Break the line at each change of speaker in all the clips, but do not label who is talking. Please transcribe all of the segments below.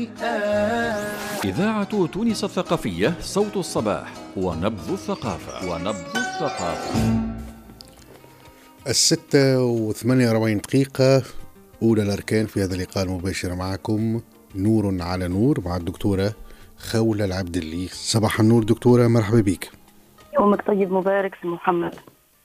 إذاعة تونس الثقافية، صوت الصباح ونبض الثقافة.
6:48 أولى الأركان في هذا اللقاء المباشر معكم نور على نور مع الدكتورة خولة العبد اللي. صباح النور دكتورة، مرحبا بك.
يومك طيب مبارك سي محمد.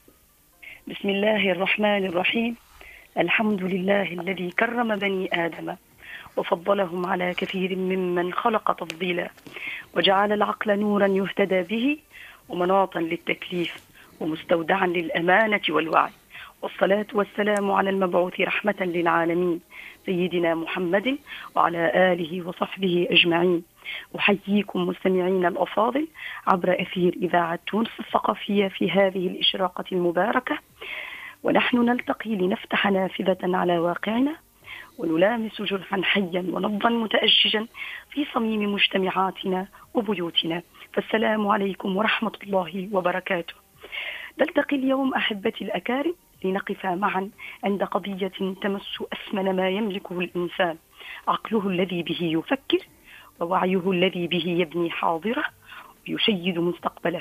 بسم الله الرحمن الرحيم. الحمد لله الذي كرم بني آدم وفضلهم على كثير ممن خلق تفضيلا، وجعل العقل نورا يهتدى به ومناطا للتكليف ومستودعا للأمانة والوعي، والصلاة والسلام على المبعوث رحمة للعالمين سيدنا محمد وعلى آله وصحبه أجمعين. أحييكم مستمعين الأفاضل عبر أثير إذاعة تونس الثقافية في هذه الإشراقة المباركة، ونحن نلتقي لنفتح نافذة على واقعنا ونلامس جرحا حيا ونبضا متأججا في صميم مجتمعاتنا وبيوتنا. فالسلام عليكم ورحمة الله وبركاته. نلتقي اليوم أحبتي الأكارم لنقف معا عند قضية تمس أثمن ما يملكه الإنسان، عقله الذي به يفكر ووعيه الذي به يبني حاضره ويشيد مستقبله.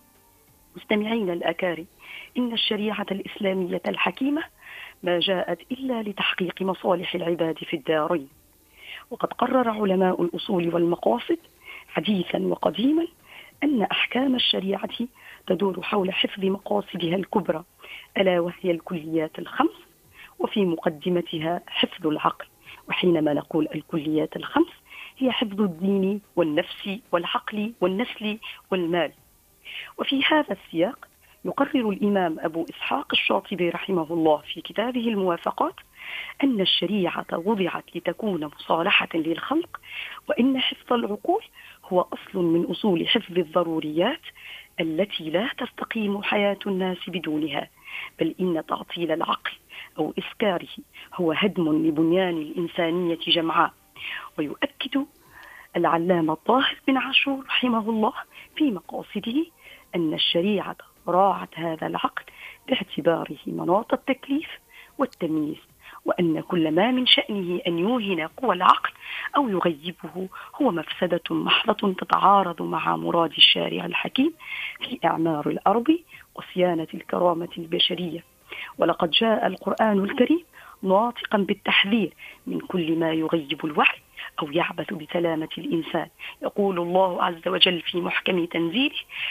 مستمعين الأكارم، إن الشريعة الإسلامية الحكيمة ما جاءت إلا لتحقيق مصالح العباد في الدارين، وقد قرر علماء الأصول والمقاصد حديثا وقديما أن أحكام الشريعة تدور حول حفظ مقاصدها الكبرى، ألا وهي الكليات الخمس، وفي مقدمتها حفظ العقل. وحينما نقول الكليات الخمس هي حفظ الدين والنفس والعقل والنسل والمال. وفي هذا السياق يقرر الإمام أبو إسحاق الشاطبي رحمه الله في كتابه الموافقات أن الشريعة وضعت لتكون مصالحة للخلق، وإن حفظ العقول هو أصل من أصول حفظ الضروريات التي لا تستقيم حياة الناس بدونها، بل إن تعطيل العقل أو إسكاره هو هدم لبنيان الإنسانية جمعاء. ويؤكد العلامة طاهر بن عاشور رحمه الله في مقاصده أن الشريعة راعت هذا العقل باعتباره مناط التكليف والتمييز، وأن كل ما من شأنه أن يوهن قوى العقل أو يغيبه هو مفسدة محضة تتعارض مع مراد الشارع الحكيم في إعمار الأرض وصيانة الكرامة البشرية. ولقد جاء القرآن الكريم ناطقا بالتحذير من كل ما يغيب الوعي أو يعبث بسلامة الإنسان. يقول الله عز وجل في محكم تنزيله: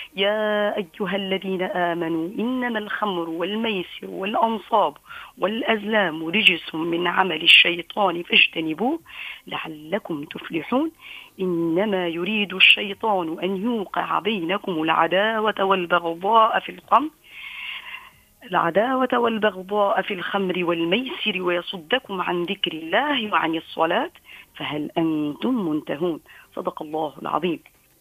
يا أيها الذين آمنوا إنما الخمر والميسر والأنصاب والأزلام رجس من عمل الشيطان فاجتنبوه لعلكم تفلحون. إنما يريد الشيطان أن يوقع بينكم العداوة والبغضاء في الخمر والميسر ويصدكم عن ذكر الله وعن الصلاة فهل أنتم منتهون. صدق الله العظيم.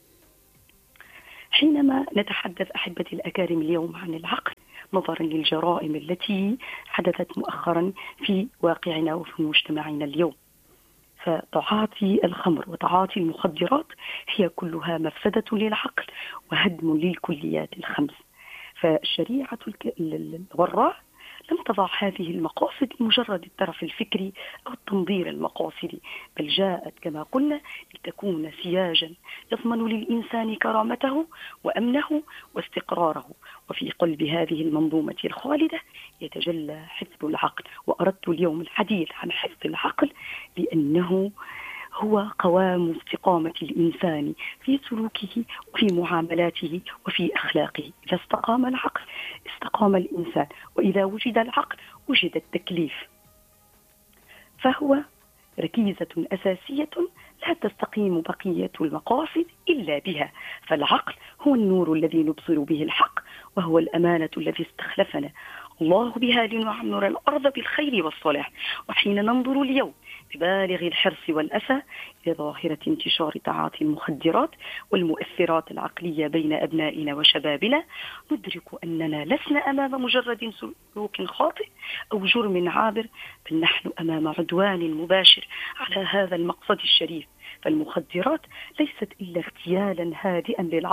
حينما نتحدث أحبتي الأكارم اليوم عن العقل نظرا للجرائم التي حدثت مؤخرا في واقعنا وفي مجتمعنا اليوم، فتعاطي الخمر وتعاطي المخدرات هي كلها مفسدة للعقل وهدم للكليات الخمس. فالشريعة الغراء لم تضع هذه المقاصد لمجرد الترف الفكري أو التنظير المقاصدي، بل جاءت كما قلنا لتكون سياجا يضمن للإنسان كرامته وأمنه واستقراره. وفي قلب هذه المنظومة الخالدة يتجلى حفظ العقل. وأردت اليوم الحديث عن حفظ العقل لأنه هو قوام استقامة الإنسان في سلوكه وفي معاملاته وفي أخلاقه. إذا استقام العقل استقام الإنسان، وإذا وجد العقل وجد التكليف، فهو ركيزة أساسية لا تستقيم بقية المقاصد إلا بها. فالعقل هو النور الذي نبصر به الحق، وهو الأمانة التي استخلفنا الله بها لنعمر الأرض بالخير والصلاح. وحين ننظر اليوم ببالغ الحرص والأسى إلى ظاهرة انتشار تعاطي المخدرات والمؤثرات العقلية بين أبنائنا وشبابنا، ندرك أننا لسنا أمام مجرد سلوك خاطئ أو جرم عابر، بل نحن أمام عدوان مباشر على هذا المقصد الشريف. فالمخدرات ليست إلا اغتيالا هادئا للعقل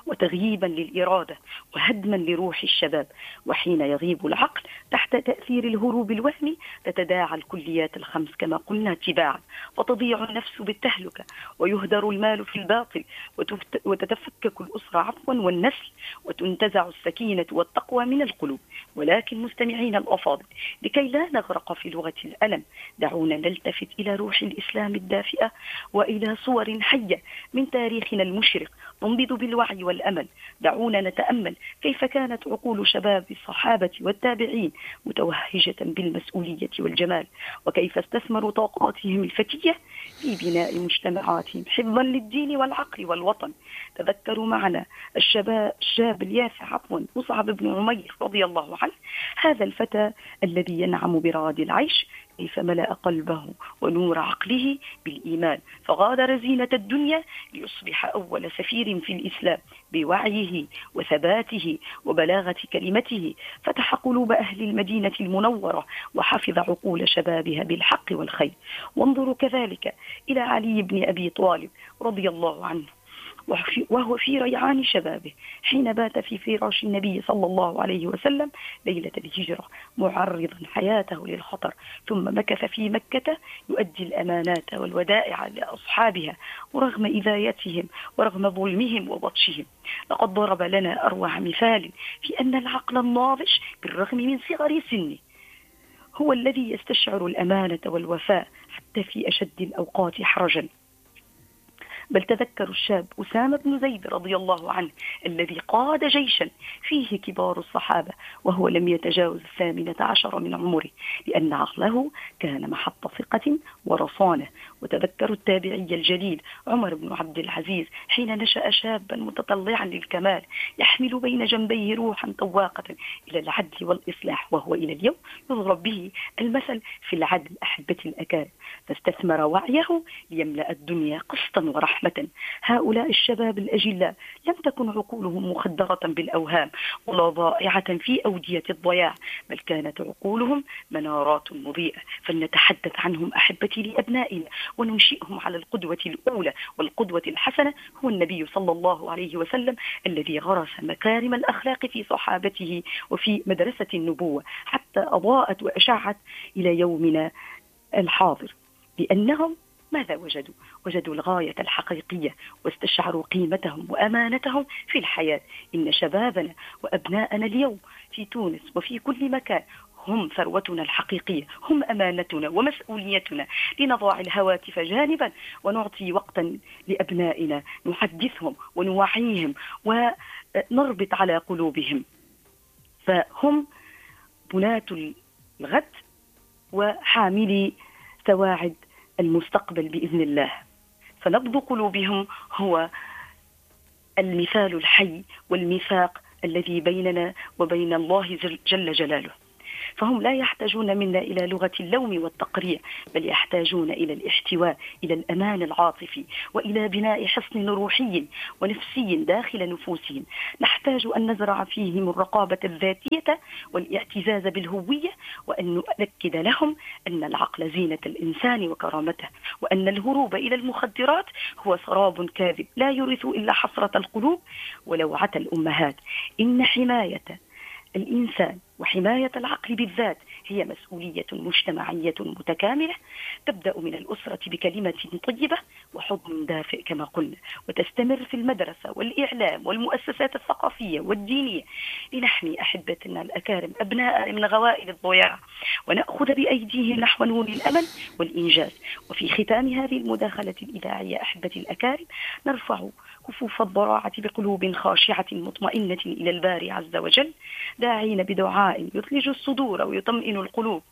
وتغييبا للإرادة وهدما لروح الشباب. وحين يغيب العقل تحت تأثير الهروب الوهمي تتداعى الكليات الخمس كما قلنا تباعا، فتضيع النفس بالتهلكة، ويهدر المال في الباطل، وتتفكك الأسرة عفوا والنسل، وتنتزع السكينة والتقوى من القلوب. ولكن مستمعين الأفاضل، لكي لا نغرق في لغة الألم دعونا نلتفت إلى روح الإسلام الدافئة وإلى صور حية من تاريخنا المشرق تنبض بالوعي والأمل. دعونا نتأمل كيف كانت عقول شباب الصحابة والتابعين متوهجة بالمسؤولية والجمال، وكيف استثمروا طاقاتهم الفتية في بناء مجتمعاتهم حفظا للدين والعقل والوطن. تذكروا معنا الشاب اليافع مصعب بن عمير رضي الله عنه، هذا الفتى الذي ينعم برغد العيش، كيف ملأ قلبه ونور عقله بالإيمان، فغادر زينة الدنيا ليصبح أول سفير في الإسلام بوعيه وثباته وبلاغة كلمته. فتح قلوب أهل المدينة المنورة وحفظ عقول شبابها بالحق والخير. وانظروا كذلك إلى علي بن أبي طالب رضي الله عنه، وهو في ريعان شبابه حين بات في فراش النبي صلى الله عليه وسلم ليلة الهجرة معرضا حياته للخطر، ثم مكث في مكة يؤدي الأمانات والودائع لأصحابها ورغم إذايتهم ورغم ظلمهم وبطشهم. لقد ضرب لنا أروع مثال في أن العقل الناضج بالرغم من صغر سنه هو الذي يستشعر الأمانة والوفاء حتى في أشد الأوقات حرجا. بل تذكروا الشاب أسامة بن زيد رضي الله عنه الذي قاد جيشا فيه كبار الصحابة وهو لم يتجاوز 18 من عمره، لأن عقله كان محط ثقة ورصانة. وتذكروا التابعي الجليل عمر بن عبد العزيز حين نشأ شابا متطلعا للكمال يحمل بين جنبيه روحا طواقة إلى العدل والإصلاح، وهو إلى اليوم يضرب به المثل في العدل أحبتي الأكارم، فاستثمر وعيه ليملأ الدنيا قسطا ورحمة. هؤلاء الشباب الأجلاء لم تكن عقولهم مخدرة بالأوهام ولا ضائعة في أودية الضياع، بل كانت عقولهم منارات مضيئة. فلنتحدث عنهم أحبتي لأبنائنا وننشئهم على القدوة الأولى، والقدوة الحسنة هو النبي صلى الله عليه وسلم الذي غرس مكارم الأخلاق في صحابته وفي مدرسة النبوة حتى أضاءت وأشعت إلى يومنا الحاضر. لأنهم ماذا وجدوا؟ وجدوا الغاية الحقيقية واستشعروا قيمتهم وأمانتهم في الحياة. إن شبابنا وأبناءنا اليوم في تونس وفي كل مكان هم ثروتنا الحقيقية، هم أمانتنا ومسؤوليتنا. لنضع الهواتف جانبا ونعطي وقتا لأبنائنا، نحدثهم ونوعيهم ونربط على قلوبهم، فهم بناة الغد وحاملي سواعد المستقبل بإذن الله. فنبض قلوبهم هو المثال الحي والميثاق الذي بيننا وبين الله جل جلاله. فهم لا يحتاجون منا إلى لغة اللوم والتقريع، بل يحتاجون إلى الاحتواء، إلى الأمان العاطفي، وإلى بناء حصن روحي ونفسي داخل نفوسهم. نحتاج أن نزرع فيهم الرقابة الذاتية والاعتزاز بالهوية، وأن نؤكد لهم أن العقل زينة الإنسان وكرامته، وأن الهروب إلى المخدرات هو سراب كاذب لا يورث إلا حسرة القلوب ولوعة الأمهات. إن حماية الإنسان وحماية العقل بالذات هي مسؤولية مجتمعية متكاملة تبدأ من الأسرة بكلمة طيبة وحضن دافئ كما قلنا، وتستمر في المدرسة والإعلام والمؤسسات الثقافية والدينية، لنحمي أحبتنا الأكارم أبناء من غوائل الضياع ونأخذ بأيديهم نحو نور الأمل والإنجاز. وفي ختام هذه المداخلة الإذاعية أحبتي الأكارم نرفع كفوف الضراعة بقلوب خاشعة مطمئنة إلى الباري عز وجل، داعين بدعاء يثلج الصدور ويطمئن القلوب.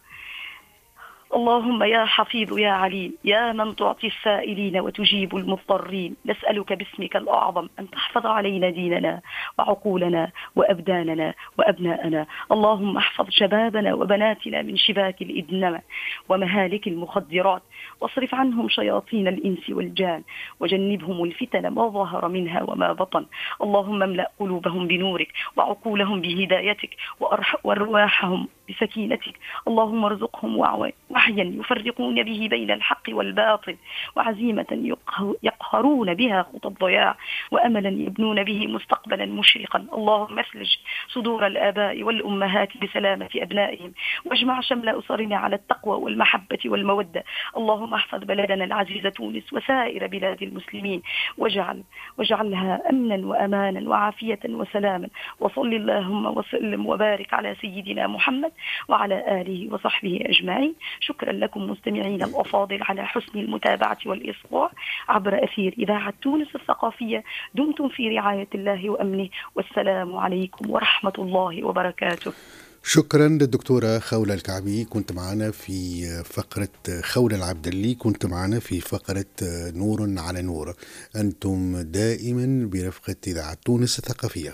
اللهم يا حفيظ يا عليم يا من تعطي السائلين وتجيب المضطرين، نسألك باسمك الأعظم أن تحفظ علينا ديننا وعقولنا وأبداننا وأبناءنا. اللهم احفظ شبابنا وبناتنا من شباك الإدنمة ومهالك المخدرات، واصرف عنهم شياطين الإنس والجان، وجنبهم الفتن ما ظهر منها وما بطن. اللهم املأ قلوبهم بنورك وعقولهم بهدايتك وأرواحهم بسكينتك. اللهم ارزقهم وحيا يفرقون به بين الحق والباطل، وعزيمة يقهرون بها خطى الضياع، وأملا يبنون به مستقبلا مشرقا. اللهم اسلج صدور الآباء والأمهات بسلامة أبنائهم، واجمع شمل أسرنا على التقوى والمحبة والمودة. اللهم احفظ بلدنا العزيز تونس وسائر بلاد المسلمين، واجعلها أمنا وأمانا وعافية وسلاما. وصل اللهم وسلم وبارك على سيدنا محمد وعلى آله وصحبه أجمعين. شكرا لكم مستمعين الأفاضل على حسن المتابعة والإصغاء عبر أثير إذاعة تونس الثقافية. دمتم في رعاية الله وأمنه، والسلام عليكم ورحمة الله وبركاته.
شكرا للدكتورة خولة الكعبي، كنت معنا في فقرة خولة العبدلي، كنت معنا في فقرة نور على نور. أنتم دائما برفقة إذاعة تونس الثقافية.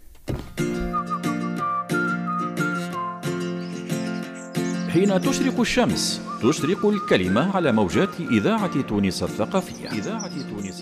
حين تشرق الشمس تشرق الكلمة على موجات إذاعة تونس الثقافية.